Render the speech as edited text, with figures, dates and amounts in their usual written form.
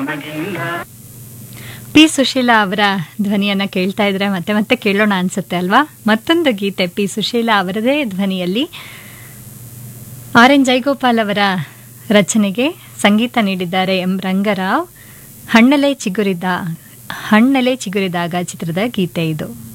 P Sushila ಅವರ ಧ್ವನಿಯನ್ನ ಕೇಳ್ತಾ ಇದ್ರೆ ಮತ್ತೆ ಮತ್ತೆ ಕೇಳೋಣ ಅನ್ಸುತ್ತೆ ಅಲ್ವಾ. ಮತ್ತೊಂದು ಗೀತೆ ಪಿ ಸುಶೀಲಾ ಅವರದೇ ಧ್ವನಿಯಲ್ಲಿ ಆರ್.ಎನ್. ಜಯಗೋಪಾಲ್ ಅವರ ರಚನೆಗೆ ಸಂಗೀತ ನೀಡಿದ್ದಾರೆ ಎಂ ರಂಗರಾವ್. ಹಣ್ಣಲೆ ಚಿಗುರಿದಾಗ ಚಿತ್ರದ ಗೀತೆ ಇದು.